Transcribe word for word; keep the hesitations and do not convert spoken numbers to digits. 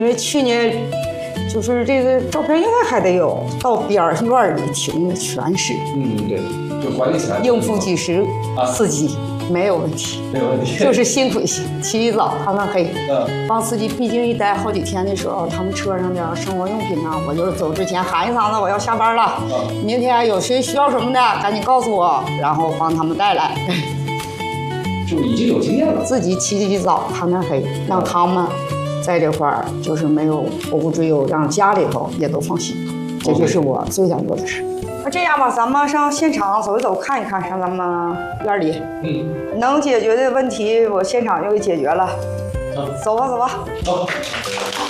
因为去年就是这个照片应该还得有，到边儿院里停的全是。 嗯，对，就管理起来应付几十啊司机没有问题， 没有问题。 就是幸亏起起早贪晚黑。 嗯， 帮司机毕竟一待好几天的时候，他们车上的生活用品啊，我就是走之前喊一嗓子我要下班了， 嗯、 明天有谁需要什么的赶紧告诉我，然后帮他们带来。 就已经有经验了， 自己起起早贪晚黑，让他们在这块儿就是没有后顾之忧，让家里头也都放心，这就是我最想做的事。那这样吧，咱们上现场走一走，看一看，上咱们院里， 嗯， 能解决的问题，我现场就给解决了。 嗯， 走吧，走吧。 走。